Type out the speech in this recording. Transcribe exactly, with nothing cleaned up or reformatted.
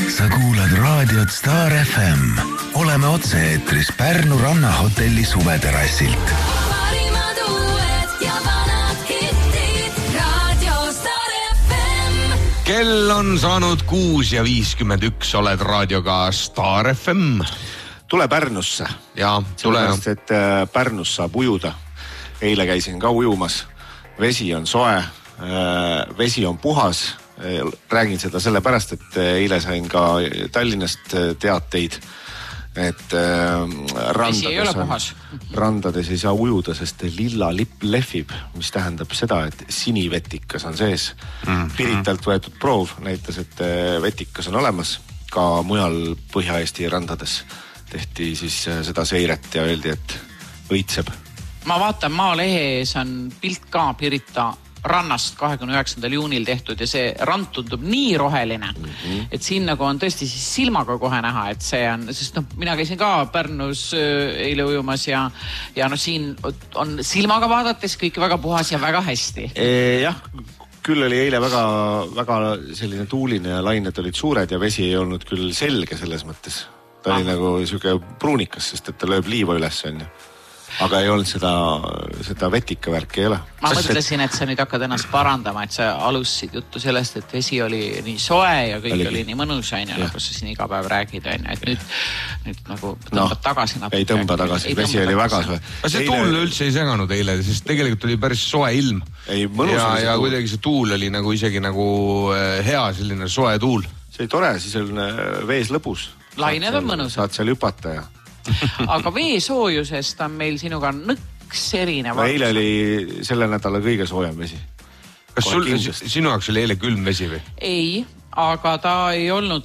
Sa kuulad raadiot Star F M. Oleme otse-eetris Pärnu rannahotelli suveterassilt. Parimad uued ja vanad hittid. Radio Star F M. Kell on saanud kuus ja viiskümmend üks. Oled raadioga Star F M. Tule Pärnusse. Ja, tule. Sellepärast, et Pärnus saab ujuda. Eile käisin ka ujumas. Vesi on soe. Vesi on puhas. Räägin seda sellepärast, et eile sain ka Tallinnast teateid, et Vesi ei ole puhas. Randades ei saa ujuda, sest lilla lipp lehvib, mis tähendab seda, et sinivetikas on sees. Mm-hmm. Piritalt võetud proov näitas, et vetikas on olemas. Ka mujal Põhja-Eesti randades tehti siis seda seiret ja öeldi, et õitseb. Ma vaatan, Maalehes on pilt ka Pirita rannast kahekümne üheksandal juunil tehtud ja see rand tundub nii roheline, mm-hmm. et siin nagu on tõesti siis silmaga kohe näha, et see on, sest noh, mina käisin ka Pärnus eile ujumas ja, ja noh, siin on silmaga vaadates kõik väga puhas ja väga hästi. E, jah, küll oli eile väga, väga selline tuuline ja lained olid suured ja vesi ei olnud küll selge selles mõttes. Ta ah. oli nagu siuke pruunikas, sest et ta lööb liiva üles on ju. Aga ei olnud seda, seda vetika värki ei ole. Ma Kas mõtlesin, et sa nüüd hakkad ennast parandama, et sa alustasid juttu sellest, et vesi oli nii soe ja kõik Oligi. oli nii mõnus, on ju, nagu sa siin iga päev räägid, on ju, et nüüd, nüüd nagu tõmbad no, tagasi. Ei tõmba tagasi, ei vesi oli väga soe. Aga see eile... tuul üldse ei seganud eile, sest tegelikult oli päris soe ilm. Ei, mõnus ja, ja tuul. Kuidagi see tuul oli nagu isegi nagu hea selline soe tuul. See oli tore, siis on vees lõbus. Lained on mõnus. Saad seal hüpata ja aga veesoojusest on meil sinuga nõks erinev. No, eile oli selle nädala kõige soojem vesi. Kas sul, sinu jaoks oli eile külm vesi või? Ei, aga ta ei olnud